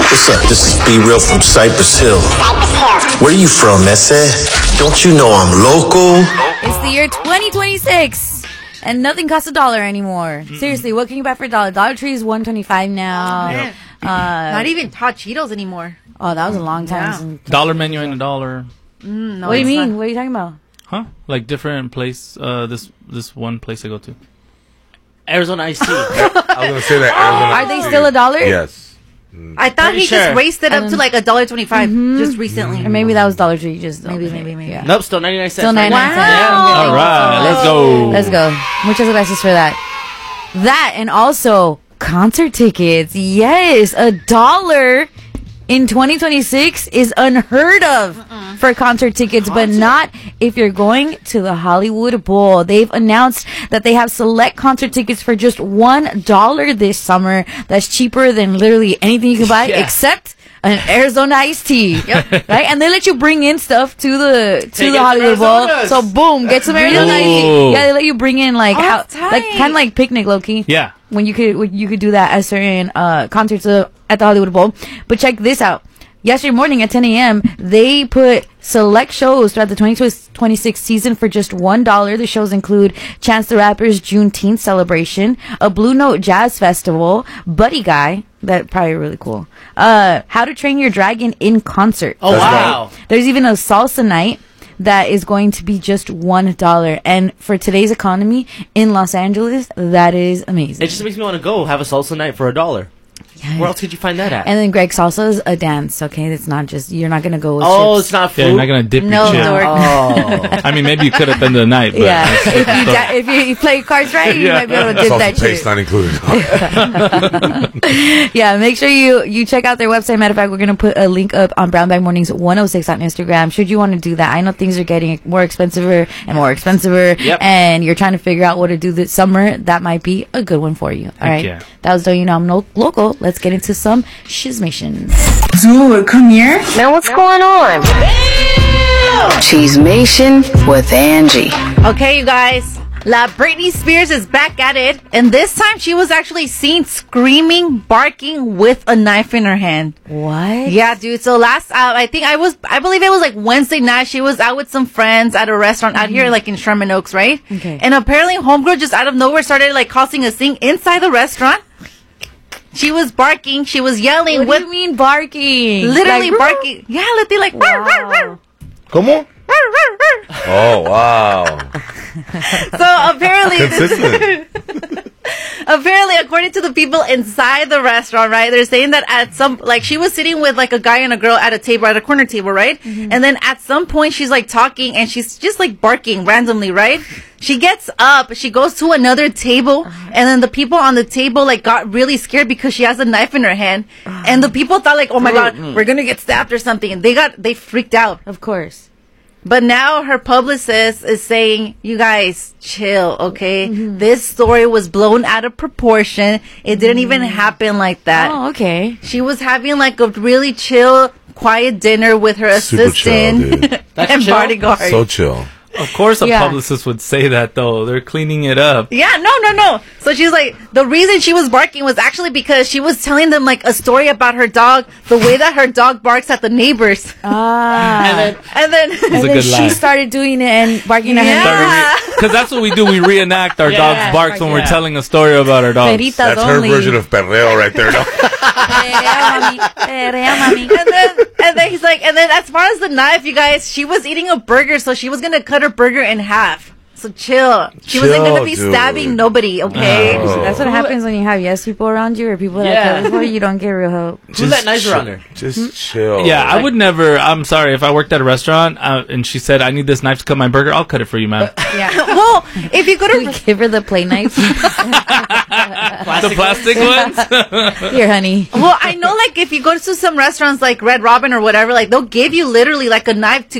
What's up? This is Be Real from Cypress Hill. Where you from, Ese? Don't you know I'm local? It's the year 2026, and nothing costs $1 anymore. Seriously, what can you buy for $1? Dollar Tree is $1.25 now. Man. Not even hot Cheetos anymore. Oh, that was a long time since. Dollar menu ain't $1. No, What do you mean? not. What are you talking about? Huh? Like different place. This one place I go to. Arizona iced tea. I was gonna say that. Are they still $1? Yes. I thought Pretty he sure. just raised it up to like $1.25 just recently. Or maybe that was Dollar Tree. Just Maybe. Yeah. Nope, still 99 cents. Still 99 cents. Wow. All right, let's go. Let's go. Muchas gracias for that. That and also concert tickets. Yes, $1 in 2026 is unheard of for concert tickets, but not if you're going to the Hollywood Bowl. They've announced that they have select concert tickets for just $1 this summer. That's cheaper than literally anything you can buy except an Arizona iced tea. Right? And they let you bring in stuff to the Hollywood Bowl. So boom, get some Arizona iced tea. Yeah, they let you bring in like that's tight. like kind of like picnic low key. Yeah. When you could do that at certain concerts at the Hollywood Bowl. But check this out. Yesterday morning at 10 a.m., they put select shows throughout the 2026 season for just $1. The shows include Chance the Rapper's Juneteenth celebration, a Blue Note Jazz Festival, Buddy Guy, that probably really cool, How to Train Your Dragon in concert. Oh, wow. There's even a salsa night that is going to be just $1. And for today's economy in Los Angeles, that is amazing. It just makes me want to go have a salsa night for $1. Yes. Where else could you find that at? And then Greg, salsa is a dance, okay? It's not just, you're not going to go with Oh, chips. it's not food. Yeah, you're not gonna dip No, your chip. dork. Oh. I mean, maybe you could at the end of the night. But Yeah, if you play cards right, you might be able to dip Salsa that paste shit. not included. Yeah, make sure you check out their website. Matter of fact, we're going to put a link up on Brown Bag Mornings 106 on Instagram. Should you want to do that? I know things are getting more expensive and more expensive, Yep. and you're trying to figure out what to do this summer. That might be a good one for you. All right, yeah. that was Don't You Know I'm Local. Let's get into some shizmations. Dude, come here. Man, what's going on? Cheesemation with Angie. Okay, you guys. La Britney Spears is back at it, and this time she was actually seen screaming, barking with a knife in her hand. What? Yeah, dude. So last, I believe it was like Wednesday night. She was out with some friends at a restaurant out here, like in Sherman Oaks, right? Okay. And apparently, homegirl just out of nowhere started like causing a scene inside the restaurant. She was barking. She was yelling. What do you mean barking? Literally Like, barking. Yeah, literally like. Wow. ¿Cómo? Oh, wow. So apparently, Consistent. apparently, according to the people inside the restaurant, right, they're saying that at some, like, she was sitting with like a guy and a girl at a table, at a corner table, right? And then at some point, she's like talking and she's just like barking randomly, right? She gets up, she goes to another table, and then the people on the table like got really scared because she has a knife in her hand, and the people thought like, oh my god, we're gonna get stabbed or something, and they freaked out. Of course. But now her publicist is saying, you guys, chill, okay? This story was blown out of proportion. It didn't even happen like that. Oh, okay. She was having like a really chill, quiet dinner with her Super chill, assistant dude. That's and chill? bodyguard. So chill. Of course, a Yeah. publicist would say that, though. They're cleaning it up. Yeah, no. So she's like, the reason she was barking was actually because she was telling them like a story about her dog, the way that her dog barks at the neighbors. Ah. And then It's a And then good she line. started doing it and barking at her Yeah. neighbors. Because that's what we do. We reenact our dog's barks when we're yeah. telling a story about our dogs. Peritas That's her only. version of perreo right there. No? and then he's like, and then as far as the knife, you guys, she was eating a burger, so she was gonna cut her burger in half. So chill. She wasn't gonna be Chill, stabbing dude. nobody, okay? Oh. That's what happens when you have yes people around you or people that Yeah. care for you. You don't get real help. Who let knives around her? Just chill. Yeah, I would never. I'm sorry. If I worked at a restaurant and she said, I need this knife to cut my burger, I'll cut it for you, man. Yeah. Well, if you go We to give her the play knife. The plastic ones? Here, honey. well, I know like if you go to some restaurants like Red Robin or whatever, like they'll give you literally like a knife to